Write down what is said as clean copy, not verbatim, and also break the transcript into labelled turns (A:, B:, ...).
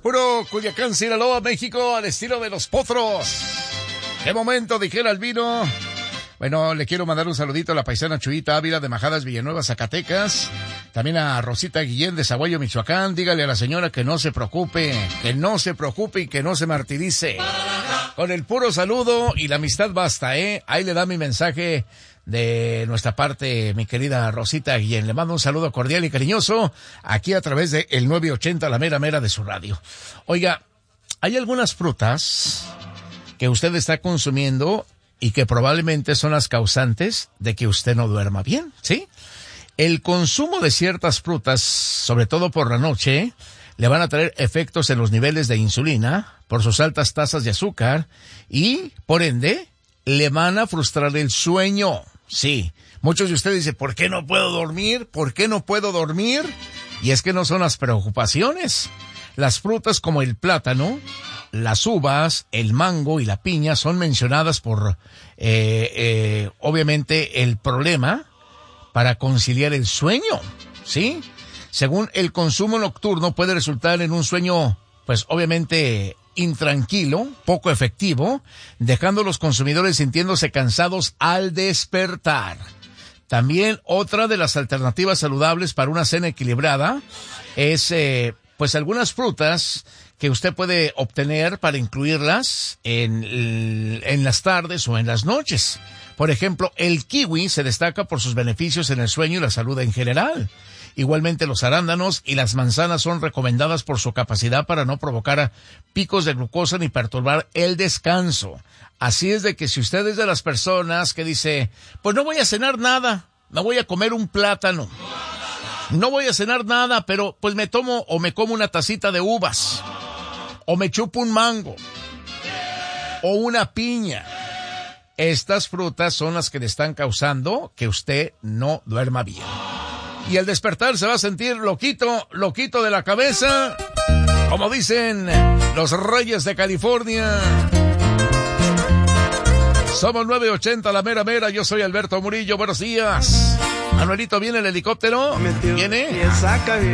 A: Puro Culiacán, Sinaloa, México, al estilo de los potros. ¡Qué momento!, dijera el vino. Bueno, le quiero mandar un saludito a la paisana Chuyita Ávila de Majadas, Villanueva, Zacatecas. También a Rosita Guillén de Zaguayo, Michoacán. Dígale a la señora que no se preocupe y que no se martirice. Con el puro saludo y la amistad basta, ¿eh? Ahí le da mi mensaje de nuestra parte, mi querida Rosita Guillén. Le mando un saludo cordial y cariñoso aquí a través de el 980, la mera mera de su radio. Oiga, hay algunas frutas que usted está consumiendo y que probablemente son las causantes de que usted no duerma bien, ¿sí? El consumo de ciertas frutas, sobre todo por la noche, le van a traer efectos en los niveles de insulina por sus altas tasas de azúcar y, por ende, le van a frustrar el sueño. Sí, muchos de ustedes dicen, ¿por qué no puedo dormir? ¿Por qué no puedo dormir? Y es que no son las preocupaciones. Las frutas como el plátano, las uvas, el mango y la piña son mencionadas por, obviamente, el problema para conciliar el sueño, ¿sí? Según el consumo nocturno puede resultar en un sueño, pues, obviamente, intranquilo, poco efectivo, dejando a los consumidores sintiéndose cansados al despertar. También otra de las alternativas saludables para una cena equilibrada es, pues, algunas frutas que usted puede obtener para incluirlas en las tardes o en las noches. Por ejemplo, el kiwi se destaca por sus beneficios en el sueño y la salud en general. Igualmente los arándanos y las manzanas son recomendadas por su capacidad para no provocar picos de glucosa ni perturbar el descanso. Así es de que si usted es de las personas que dice, pues no voy a cenar nada, me voy a comer un plátano. No voy a cenar nada, pero pues me como una tacita de uvas. O me chupo un mango. O una piña. Estas frutas son las que le están causando que usted no duerma bien. Y al despertar se va a sentir loquito de la cabeza, como dicen los Reyes de California. Somos 980, la mera mera, yo soy Alberto Murillo, buenos días. Manuelito, ¿viene el helicóptero? ¿Viene?